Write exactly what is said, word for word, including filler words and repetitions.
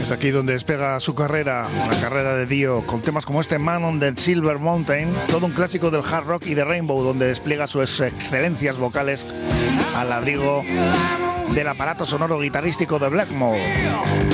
Es aquí donde despega su carrera, la carrera de Dio, con temas como este Man on the Silver Mountain, todo un clásico del hard rock y de Rainbow, donde despliega sus excelencias vocales al abrigo del aparato sonoro guitarrístico de Blackmore.